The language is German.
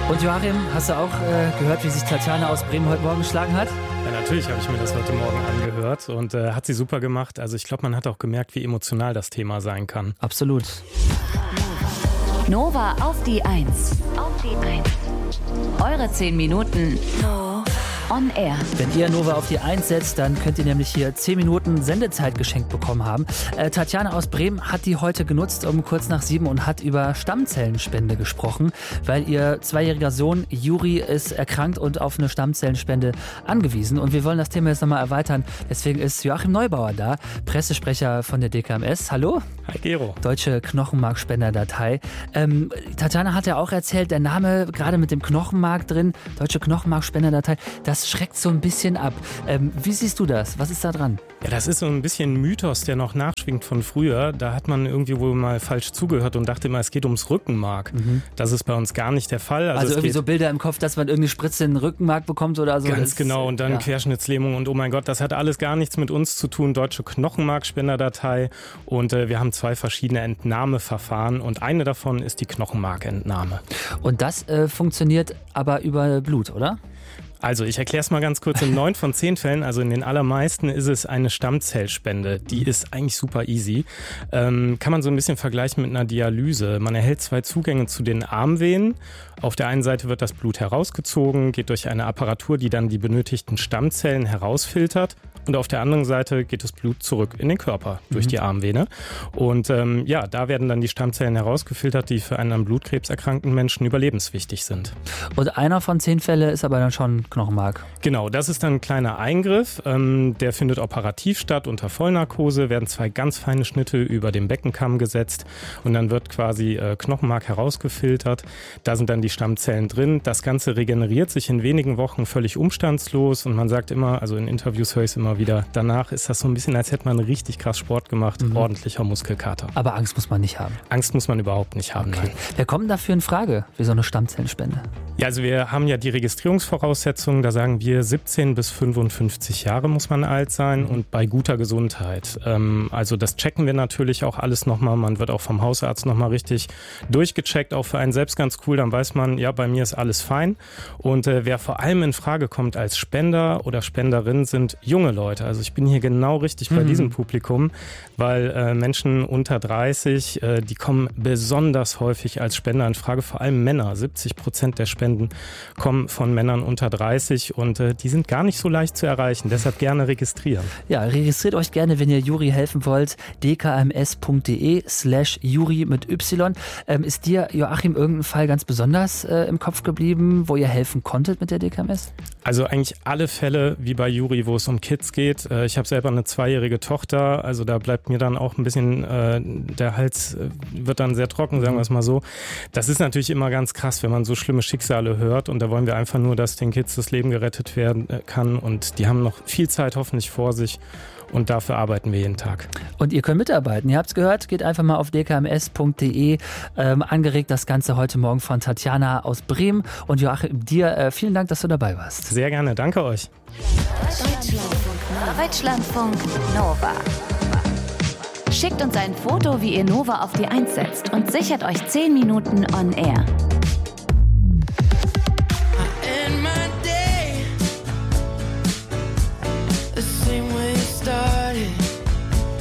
Und Joachim, hast du auch gehört, wie sich Tatjana aus Bremen heute Morgen geschlagen hat? Ja, natürlich habe ich mir das heute Morgen angehört und hat sie super gemacht. Also ich glaube, man hat auch gemerkt, wie emotional das Thema sein kann. Absolut. Nova auf die 1. Eure 10 Minuten on air. Wenn ihr Nova auf die 1 setzt, dann könnt ihr nämlich hier 10 Minuten Sendezeit geschenkt bekommen haben. Tatjana aus Bremen hat die heute genutzt um kurz nach 7 und hat über Stammzellenspende gesprochen, weil ihr 2-jähriger Sohn Juri ist erkrankt und auf eine Stammzellenspende angewiesen. Und wir wollen das Thema jetzt nochmal erweitern. Deswegen ist Joachim Neubauer da, Pressesprecher von der DKMS. Hallo. Hi Gero. Deutsche Knochenmarkspenderdatei. Tatjana hat ja auch erzählt, der Name gerade mit dem Knochenmark drin, Deutsche Knochenmarkspenderdatei, das schreckt so ein bisschen ab. Wie siehst du das? Was ist da dran? Ja, das ist so ein bisschen ein Mythos, der noch nachschwingt von früher. Da hat man irgendwie wohl mal falsch zugehört und dachte immer, es geht ums Rückenmark. Das ist bei uns gar nicht der Fall. Also irgendwie so Bilder im Kopf, dass man irgendeine Spritze in den Rückenmark bekommt oder so. Ganz genau, und dann Querschnittslähmung und oh mein Gott, das hat alles gar nichts mit uns zu tun. Deutsche Knochenmarkspenderdatei und wir haben 2 verschiedene Entnahmeverfahren und eine davon ist die Knochenmarkentnahme. Und das funktioniert aber über Blut, oder? Also ich erkläre es mal ganz kurz. In 9 von 10 Fällen, also in den allermeisten, ist es eine Stammzellspende. Die ist eigentlich super easy. Kann man so ein bisschen vergleichen mit einer Dialyse. Man erhält 2 Zugänge zu den Armvenen. Auf der einen Seite wird das Blut herausgezogen, geht durch eine Apparatur, die dann die benötigten Stammzellen herausfiltert. Und auf der anderen Seite geht das Blut zurück in den Körper durch die Armvene. Und da werden dann die Stammzellen herausgefiltert, die für einen an Blutkrebs erkrankten Menschen überlebenswichtig sind. Und einer von 10 Fällen ist aber dann schon Knochenmark. Genau, das ist dann ein kleiner Eingriff. Der findet operativ statt unter Vollnarkose, werden 2 ganz feine Schnitte über den Beckenkamm gesetzt und dann wird quasi Knochenmark herausgefiltert. Da sind dann die Stammzellen drin. Das Ganze regeneriert sich in wenigen Wochen völlig umstandslos und man sagt immer, also in Interviews höre ich es immer wieder, danach ist das so ein bisschen, als hätte man richtig krass Sport gemacht, ordentlicher Muskelkater. Aber Angst muss man nicht haben? Angst muss man überhaupt nicht haben, nein. Wer kommt dafür in Frage für so eine Stammzellenspende? Ja, also wir haben ja die Registrierungsvoraussetzungen, da sagen wir 17 bis 55 Jahre muss man alt sein und bei guter Gesundheit. Also das checken wir natürlich auch alles nochmal, man wird auch vom Hausarzt nochmal richtig durchgecheckt, auch für einen selbst ganz cool, dann weiß man, ja, bei mir ist alles fein. Und wer vor allem in Frage kommt als Spender oder Spenderin, sind junge Leute. Also ich bin hier genau richtig bei diesem Publikum, weil Menschen unter 30, die kommen besonders häufig als Spender in Frage, vor allem Männer. 70% der Spenden kommen von Männern unter 30 und die sind gar nicht so leicht zu erreichen. Deshalb gerne registrieren. Ja, registriert euch gerne, wenn ihr Juri helfen wollt. dkms.de/Juri mit Y. Ist dir, Joachim, irgendein Fall ganz besonders im Kopf geblieben, wo ihr helfen konntet mit der DKMS? Also eigentlich alle Fälle wie bei Juri, wo es um Kids geht. Ich habe selber eine 2-jährige Tochter, also da bleibt mir dann auch ein bisschen, der Hals wird dann sehr trocken, sagen wir es mal so. Das ist natürlich immer ganz krass, wenn man so schlimme Schicksale hört und da wollen wir einfach nur, dass den Kids das Leben gerettet werden kann und die haben noch viel Zeit hoffentlich vor sich. Und dafür arbeiten wir jeden Tag. Und ihr könnt mitarbeiten. Ihr habt es gehört, geht einfach mal auf dkms.de. Angeregt das Ganze heute Morgen von Tatjana aus Bremen. Und Joachim, dir vielen Dank, dass du dabei warst. Sehr gerne, danke euch. Deutschlandfunk Nova. Schickt uns ein Foto, wie ihr Nova auf die 1 setzt und sichert euch 10 Minuten on air.